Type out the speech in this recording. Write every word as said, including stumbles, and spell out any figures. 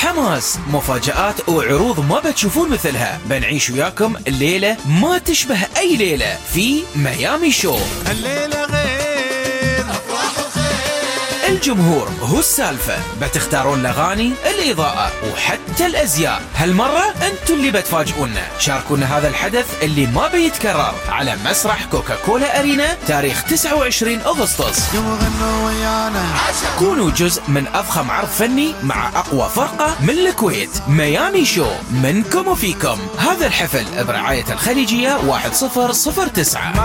حماس، مفاجآت وعروض ما بتشوفون مثلها. بنعيش وياكم الليلة ما تشبه أي ليلة في ميامي شو. الليلة غير أفراح وخير، الجمهور هو السالفة، بتختارون الأغاني، الإضاءة وحتى الأزياء. هالمرة أنتوا اللي بتفاجئونا. شاركونا هذا الحدث اللي ما بيتكرر على مسرح كوكاكولا أرينا تاريخ تسعة وعشرين أغسطس. يوم غنوا ويانا، كونوا جزء من أفخم عرض فني مع أقوى فرقة من الكويت. ميامي شو، منكم وفيكم. هذا الحفل برعاية الخليجية واحد صفر صفر تسعة.